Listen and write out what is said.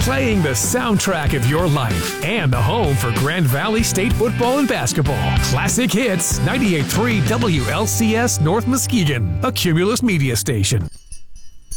Playing the soundtrack of your life and the home for Grand Valley State football and basketball. Classic Hits, 98.3 WLCS North Muskegon, a Cumulus media station.